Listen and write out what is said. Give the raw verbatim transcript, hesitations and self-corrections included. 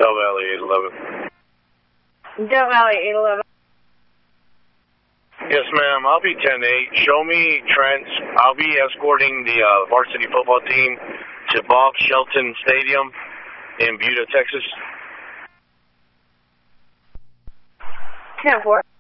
Dove Valley eight eleven. Dove Valley eight eleven. Yes, ma'am. I'll be ten eight. Show me Trent. I'll be escorting the uh, varsity football team to Bob Shelton Stadium in Buda, Texas. ten four.